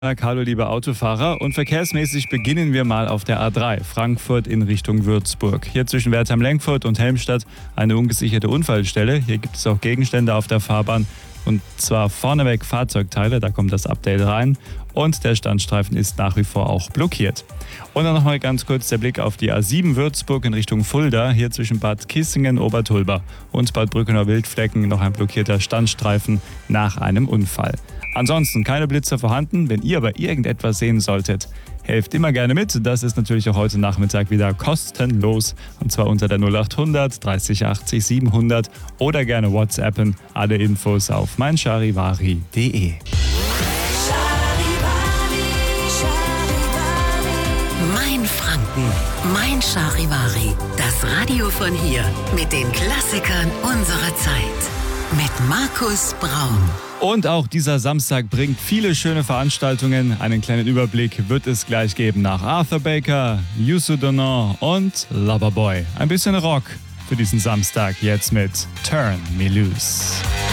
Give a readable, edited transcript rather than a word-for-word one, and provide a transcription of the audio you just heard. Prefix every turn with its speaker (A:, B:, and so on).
A: Hallo liebe Autofahrer, und verkehrsmäßig beginnen wir mal auf der A3 Frankfurt in Richtung Würzburg. Hier zwischen Wertheim-Lenkfurt und Helmstadt eine ungesicherte Unfallstelle. Hier gibt es auch Gegenstände auf der Fahrbahn, und zwar vorneweg Fahrzeugteile, da kommt das Update rein, und der Standstreifen ist nach wie vor auch blockiert. Und dann nochmal ganz kurz der Blick auf die A7 Würzburg in Richtung Fulda, hier zwischen Bad Kissingen, Obertulba und Bad Brückenau-Wildflecken noch ein blockierter Standstreifen nach einem Unfall. Ansonsten keine Blitzer vorhanden. Wenn ihr aber irgendetwas sehen solltet, helft immer gerne mit. Das ist natürlich auch heute Nachmittag wieder kostenlos. Und zwar unter der 0800 30 80 700 oder gerne WhatsAppen. Alle Infos auf meincharivari.de.
B: Mein Franken, mein Charivari. Das Radio von hier mit den Klassikern unserer Zeit. Mit Markus Braun.
A: Und auch dieser Samstag bringt viele schöne Veranstaltungen. Einen kleinen Überblick wird es gleich geben nach Arthur Baker, Youssou N'Dour und Loverboy. Ein bisschen Rock für diesen Samstag jetzt mit Turn Me Loose.